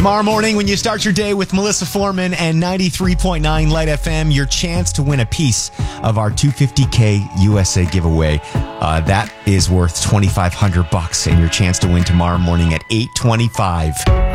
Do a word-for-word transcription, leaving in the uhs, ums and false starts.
Tomorrow morning, when you start your day with Melissa Foreman and ninety-three point nine Light F M, your chance to win a piece of our two hundred fifty K U S A giveaway. Uh, that is worth twenty-five hundred bucks, and your chance to win tomorrow morning at eight twenty-five.